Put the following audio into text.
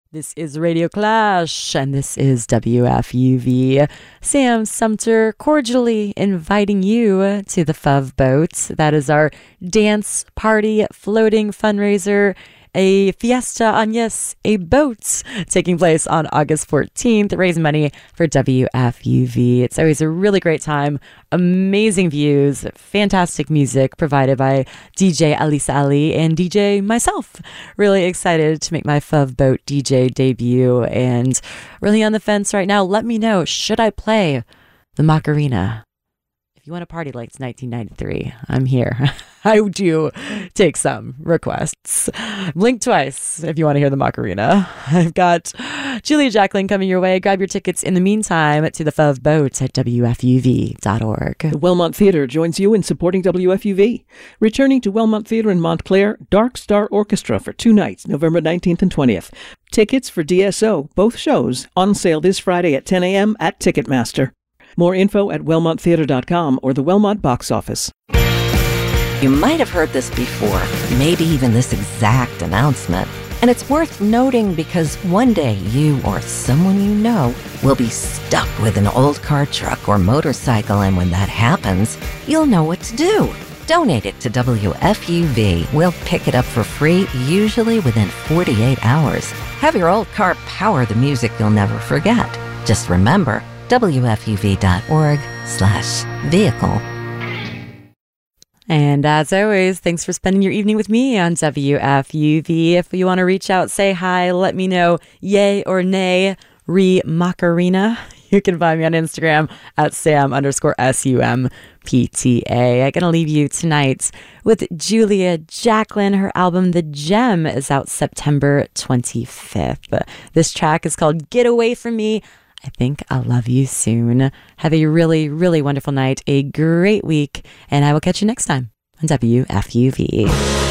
This is Radio Clash, and this is WFUV. Sam Sumter cordially inviting you to the Fove Boat. That is our dance party floating fundraiser, a fiesta on, yes, a boat, taking place on August 14th, raising money for WFUV. It's always a really great time. Amazing views, fantastic music provided by DJ Alisa Ali and DJ myself. Really excited to make my Fove Boat DJ debut and really on the fence right now. Let me know, should I play the Macarena? If you want to party like it's 1993, I'm here. I do take some requests. Blink twice if you want to hear the Macarena. I've got Julia Jacqueline coming your way. Grab your tickets in the meantime to the Fove Boat at WFUV.org. The Wellmont Theatre joins you in supporting WFUV. Returning to Wellmont Theatre in Montclair, Dark Star Orchestra for 2 nights, November 19th and 20th. Tickets for DSO, both shows, on sale this Friday at 10 a.m. at Ticketmaster. More info at wellmonttheatre.com or the Wellmont box office. You might have heard this before, maybe even this exact announcement. And it's worth noting because one day you or someone you know will be stuck with an old car, truck, or motorcycle, and when that happens, you'll know what to do. Donate it to WFUV. We'll pick it up for free, usually within 48 hours. Have your old car power the music you'll never forget. Just remember, WFUV.org/vehicle. And as always, thanks for spending your evening with me on WFUV. If you want to reach out, say hi, let me know, yay or nay, Macarena. You can find me on Instagram at Sam_SUMPTA. I'm going to leave you tonight with Julia Jacqueline. Her album, The Gem, is out September 25th. This track is called Get Away From Me. I think I'll love you soon. Have a really, really wonderful night, a great week, and I will catch you next time on WFUV.